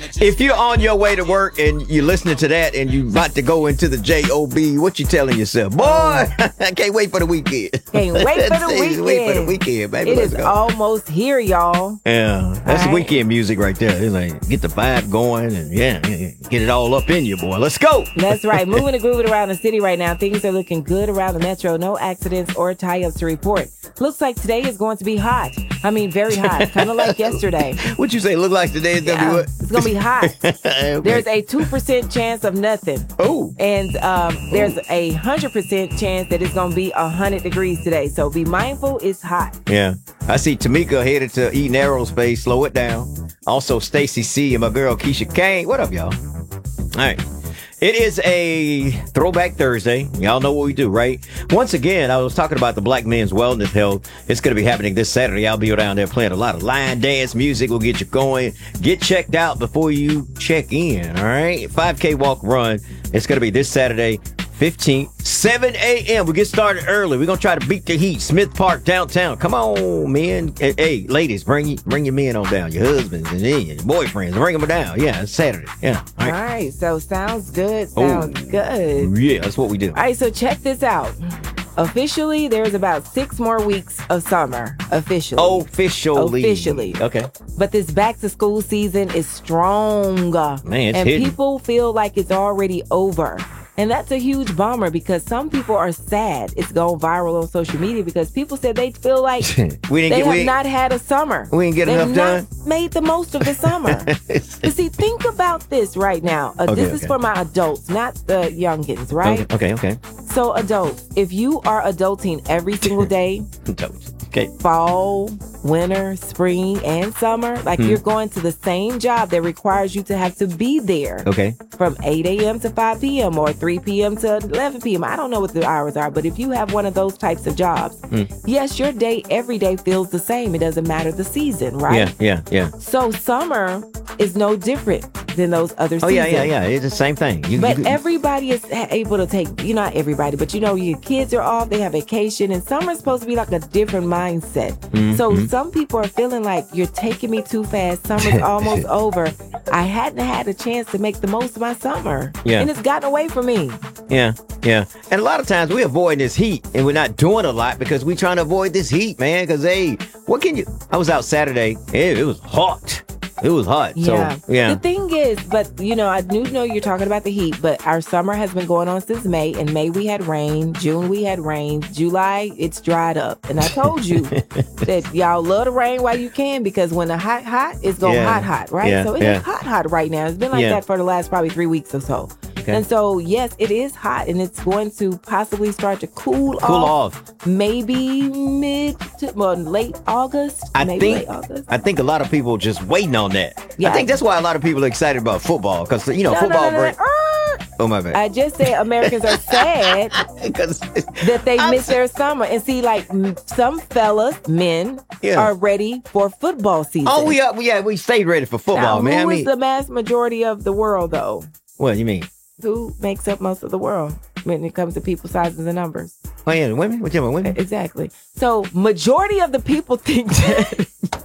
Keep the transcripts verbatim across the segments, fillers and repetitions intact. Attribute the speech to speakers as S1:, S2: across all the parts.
S1: If you're on your way to work and you're listening to that and you're about to go into the J O B, what you telling yourself? Boy, I can't wait for the weekend.
S2: Can't wait for the weekend.
S1: Wait for the weekend, baby.
S2: It
S1: Let's
S2: is
S1: go.
S2: almost here, y'all.
S1: Yeah, that's
S2: All right.
S1: weekend music right there. It's like, get the vibe going and yeah, yeah, get it all up in you, boy. Let's go.
S2: That's right. Moving and grooving around the city right now. Things are looking good around the metro. No accidents or tie-ups to report. Looks like today is going to be hot. I mean, very hot. Kind of like yesterday.
S1: What you say? Look like today is gonna
S2: Yeah,
S1: be what?
S2: it's going to be hot.
S1: Okay.
S2: There's a two percent chance of nothing.
S1: Oh.
S2: And um, there's a one hundred percent chance that it's going to be one hundred degrees today. So be mindful, it's hot.
S1: Yeah. I see Tamika headed to Eden Aerospace. Slow it down. Also, Stacy C and my girl Keisha Kane. What up, y'all? All right. It is a Throwback Thursday. Y'all know what we do, right? Once again, I was talking about the Black Men's Wellness Health. It's going to be happening this Saturday. I'll be down there playing a lot of line dance music. We'll get you going. Get checked out before you check in, all right? five K walk run. It's going to be this Saturday, fifteenth, seven a.m. We get started early. We're going to try to beat the heat. Smith Park, downtown. Come on, men. Hey, hey, ladies, bring bring your men on down. Your husbands and then your boyfriends. Bring them down. Yeah, it's Saturday. Yeah. All
S2: All
S1: right.
S2: right. So sounds good. Sounds
S1: Oh.
S2: good.
S1: Yeah, that's what we do.
S2: All right. So check this out. Officially, there's about six more weeks of summer. Officially.
S1: Officially.
S2: Officially.
S1: Okay.
S2: But this back to school season is strong.
S1: Man, it's
S2: and
S1: hitting.
S2: people feel like it's already over. And that's a huge bummer because some people are sad it's going viral on social media because people said they feel like
S1: we didn't
S2: they
S1: get
S2: have
S1: we,
S2: not had a summer.
S1: we didn't get
S2: They've
S1: enough
S2: not
S1: done.
S2: made the most of the summer. But see, think about this right now. Uh,
S1: Okay,
S2: this is
S1: okay.
S2: for my adults, not the youngins, right?
S1: Okay, okay, okay.
S2: So adults, if you are adulting every single day,
S1: Okay.
S2: fall, winter, spring, and summer, like
S1: Hmm.
S2: you're going to the same job that requires you to have to be there
S1: Okay.
S2: from eight a.m. to five p.m. or three p.m. to eleven p.m. I don't know what the hours are, but if you have one of those types of jobs,
S1: Hmm.
S2: yes, your day every day feels the same. It doesn't matter the season, right?
S1: Yeah, yeah, yeah.
S2: So summer is no different than those other
S1: Oh,
S2: seasons.
S1: yeah, yeah, yeah. It's the same thing. You,
S2: But
S1: you,
S2: everybody is ha- able to take, you know, not everybody, but you know, your kids are off, they have vacation, and summer's supposed to be like a different mindset.
S1: Mhm,
S2: So
S1: mhm.
S2: some people are feeling like you're taking me too fast. Summer's almost over. I hadn't had a chance to make the most of my summer.
S1: Yeah.
S2: And it's gotten away from me.
S1: yeah, yeah. And a lot of times we avoid this heat and we're not doing a lot because we're trying to avoid this heat, man. Because, hey, what can you... I was out Saturday. It, it was hot. It was hot.
S2: Yeah.
S1: So, yeah.
S2: The thing is, but you know, I do know you're talking about the heat, but our summer has been going on since May. In May, we had rain. June, we had rain. July, it's dried up. And I told you that y'all love the rain while you can because when the hot, hot, it's going
S1: Yeah.
S2: hot, hot, right?
S1: Yeah,
S2: So it's
S1: yeah.
S2: hot, hot right now. It's been like
S1: Yeah.
S2: that for the last probably three weeks or so.
S1: Okay.
S2: And so, yes, it is hot and it's going to possibly start to cool,
S1: Cool
S2: off.
S1: off.
S2: Maybe mid to well, late August.
S1: I
S2: maybe
S1: think
S2: late August.
S1: I think a lot of people just waiting on that.
S2: Yeah.
S1: I think that's why a lot of people are excited about football because, you know,
S2: No, no,
S1: football
S2: no, no,
S1: break.
S2: no. Uh,
S1: Oh, my bad.
S2: I just said Americans are sad
S1: 'Cause-
S2: that they
S1: I'm
S2: miss
S1: so-
S2: their summer. And see, like m- some fellas, men,
S1: Yeah.
S2: are ready for football season.
S1: Oh, we are, yeah, we stayed ready for football,
S2: now,
S1: man.
S2: Who
S1: I
S2: is
S1: mean,
S2: the mass majority of the world, though?
S1: what you mean?
S2: Who makes up most of the world when it comes to people sizes and numbers?
S1: Oh, yeah, women? What you mean, women?
S2: Exactly. So, majority of the people think that.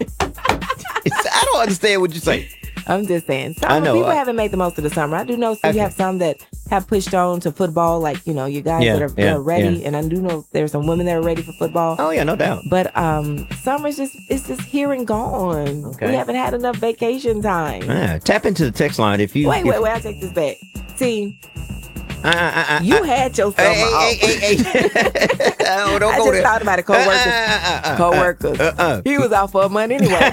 S1: It's, I don't understand what you say.
S2: I'm just saying. Some
S1: I know,
S2: people
S1: I-
S2: haven't made the most of the summer. I do know so
S1: Okay.
S2: you have some that have pushed on to football, like, you know, you guys
S1: Yeah,
S2: that are,
S1: yeah,
S2: that are ready.
S1: yeah.
S2: And I do know there's some women that are ready for football.
S1: Oh, yeah, no doubt.
S2: But um, summer's just it's just here and gone.
S1: Okay.
S2: We haven't had enough vacation time.
S1: Ah, tap into the text line if you.
S2: Wait,
S1: if,
S2: wait, wait! I'll take this back. See,
S1: Uh, uh, uh,
S2: you
S1: uh,
S2: had your summer
S1: Hey,
S2: off.
S1: hey, hey, hey, hey. oh, don't
S2: I
S1: go
S2: just
S1: there.
S2: thought about it, co-workers.
S1: Uh, uh, uh, uh,
S2: Co-workers.
S1: uh, uh.
S2: He was out for a month anyway.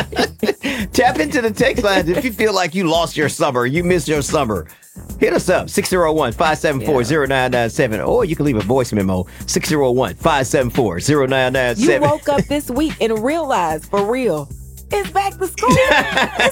S1: Tap into the text line if you feel like you lost your summer, you missed your summer. Hit us up, six oh one, five seven four, oh nine nine seven, or you can leave a voice memo, six oh one, five seven four, oh nine nine
S2: You
S1: seven.
S2: woke up this week and realized, for real, it's back to school. It's